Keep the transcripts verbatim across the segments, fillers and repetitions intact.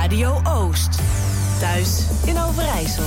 Radio Oost. Thuis in Overijssel.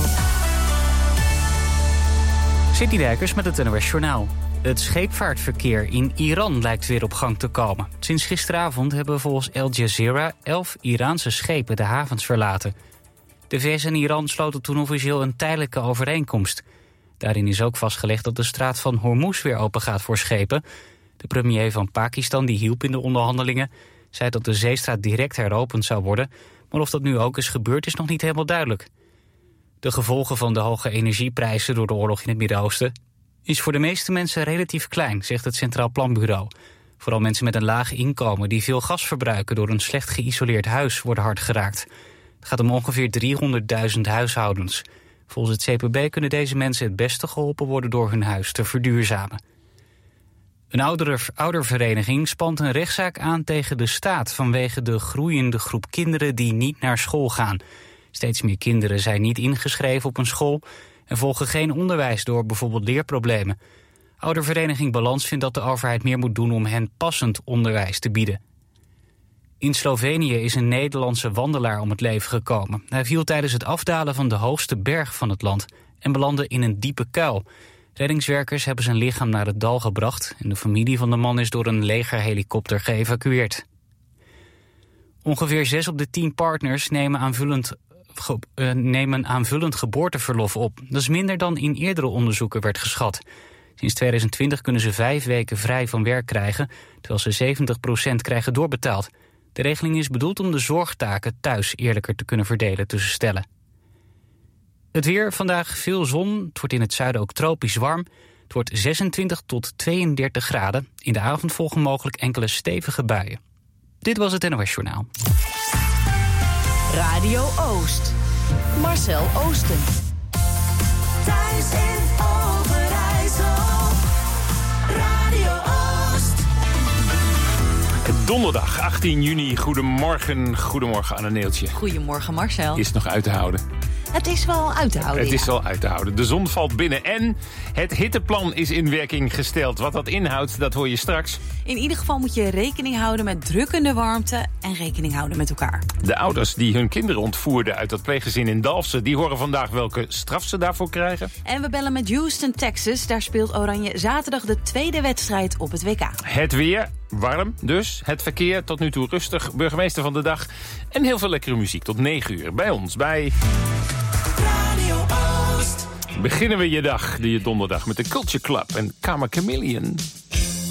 Sidney Dijkers met het N O S Journaal. Het scheepvaartverkeer in Iran lijkt weer op gang te komen. Sinds gisteravond hebben volgens Al Jazeera elf Iraanse schepen de havens verlaten. De V S en Iran sloten toen officieel een tijdelijke overeenkomst. Daarin is ook vastgelegd dat de straat van Hormuz weer open gaat voor schepen. De premier van Pakistan, die hielp in de onderhandelingen, zei dat de zeestraat direct heropend zou worden. Maar of dat nu ook is gebeurd is nog niet helemaal duidelijk. De gevolgen van de hoge energieprijzen door de oorlog in het Midden-Oosten is voor de meeste mensen relatief klein, zegt het Centraal Planbureau. Vooral mensen met een laag inkomen die veel gas verbruiken door een slecht geïsoleerd huis worden hard geraakt. Het gaat om ongeveer driehonderdduizend huishoudens. Volgens het C P B kunnen deze mensen het beste geholpen worden door hun huis te verduurzamen. Een oudere, oudervereniging spant een rechtszaak aan tegen de staat vanwege de groeiende groep kinderen die niet naar school gaan. Steeds meer kinderen zijn niet ingeschreven op een school en volgen geen onderwijs door bijvoorbeeld leerproblemen. Oudervereniging Balans vindt dat de overheid meer moet doen om hen passend onderwijs te bieden. In Slovenië is een Nederlandse wandelaar om het leven gekomen. Hij viel tijdens het afdalen van de hoogste berg van het land en belandde in een diepe kuil. Reddingswerkers hebben zijn lichaam naar het dal gebracht en de familie van de man is door een legerhelikopter geëvacueerd. Ongeveer zes op de tien partners nemen aanvullend, ge, uh, nemen aanvullend geboorteverlof op. Dat is minder dan in eerdere onderzoeken werd geschat. Sinds tweeduizend twintig kunnen ze vijf weken vrij van werk krijgen, terwijl ze zeventig procent krijgen doorbetaald. De regeling is bedoeld om de zorgtaken thuis eerlijker te kunnen verdelen tussen stellen. Het weer, vandaag veel zon. Het wordt in het zuiden ook tropisch warm. Het wordt zesentwintig tot tweeëndertig graden. In de avond volgen mogelijk enkele stevige buien. Dit was het N O S Journaal. Radio Oost. Marcel Oosten. Thuis in Overijssel. Radio Oost. Donderdag, achttien juni. Goedemorgen. Goedemorgen, Anne Neeltje. Goedemorgen, Marcel. Is het nog uit te houden? Het is wel uit te houden, Het is ja. wel uit te houden. De zon valt binnen en het hitteplan is in werking gesteld. Wat dat inhoudt, dat hoor je straks. In ieder geval moet je rekening houden met drukkende warmte en rekening houden met elkaar. De ouders die hun kinderen ontvoerden uit dat pleeggezin in Dalfsen, die horen vandaag welke straf ze daarvoor krijgen. En we bellen met Houston, Texas. Daar speelt Oranje zaterdag de tweede wedstrijd op het W K. Het weer, warm dus. Het verkeer tot nu toe rustig. Burgemeester van de dag. En heel veel lekkere muziek tot negen uur bij ons, bij Radio Oost. Beginnen we je dag, de donderdag, met de Culture Club en Karma Chameleon.